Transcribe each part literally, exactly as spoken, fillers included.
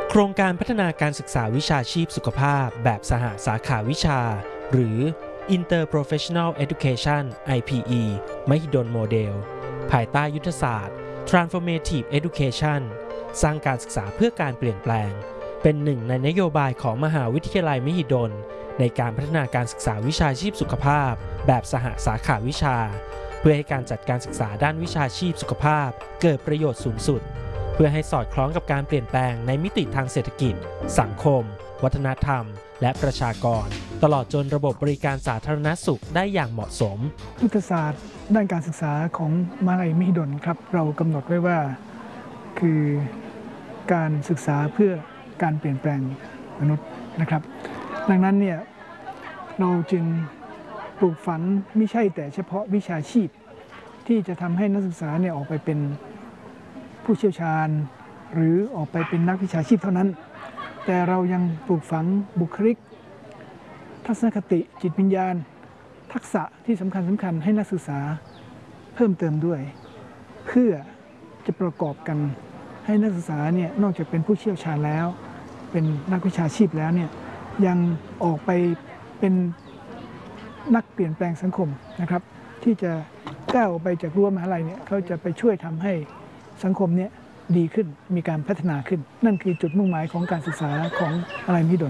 โครงการพัฒนาการศึกษาวิชาชีพสุขภาพแบบสหสาขาวิชาหรือ Interprofessional Education ไอ พี อี มหิดลโมเดลภายใต้ยุทธศาสตร์ Transformative Education สร้างการศึกษาเพื่อการเปลี่ยนแปลงเป็นหนึ่งในนโยบายของมหาวิทยาลัยมหิดลในการพัฒนาการศึกษาวิชาชีพสุขภาพแบบสหสาขาวิชาเพื่อให้การจัดการศึกษาด้านวิชาชีพสุขภาพเกิดประโยชน์สูงสุดเพื่อให้สอดคล้องกับการเปลี่ยนแปลงในมิติทางเศรษฐกิจสังคมวัฒนธรรมและประชากรตลอดจนระบบบริการสาธารณสุขได้อย่างเหมาะสมยุทธศาสตร์ด้านการศึกษาของมหาวิทยาลัยมหิดลครับเรากำหนดไว้ว่าคือการศึกษาเพื่อการเปลี่ยนแปลงมนุษย์นะครับดังนั้นเนี่ยเราจึงปลูกฝังไม่ใช่แต่เฉพาะวิชาชีพที่จะทำให้นักศึกษาเนี่ยออกไปเป็นผู้เชี่ยวชาญหรือออกไปเป็นนักวิชาชีพเท่านั้นแต่เรายังปลูกฝังบุคลิกทัศนคติจิตวิญญาณทักษะที่สำคัญสำคัญให้นักศึกษาเพิ่มเติมด้วยเพื่อจะประกอบกันให้นักศึกษาเนี่ยนอกจากเป็นผู้เชี่ยวชาญแล้วเป็นนักวิชาชีพแล้วเนี่ยยังออกไปเป็นนักเปลี่ยนแปลงสังคมนะครับที่จะก้าวออกไปจากรั้วมหาลัยเนี่ยเขาจะไปช่วยทำให้สังคมเนี่ยดีขึ้นมีการพัฒนาขึ้นนั่นคือจุดมุ่งหมายของการศึกษาของมหาวิทยาลัยมหิดล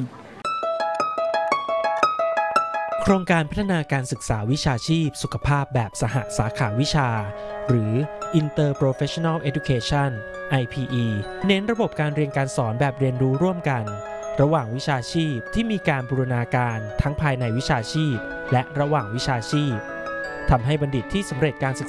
โครงการพัฒนาการศึกษาวิชาชีพสุขภาพแบบสหสาขาวิชาหรือ Interprofessional Education ไอ พี อี เน้นระบบการเรียนการสอนแบบเรียนรู้ร่วมกันระหว่างวิชาชีพที่มีการบูรณาการทั้งภายในวิชาชีพและระหว่างวิชาชีพทำให้บัณฑิตที่สำเร็จการศึกษา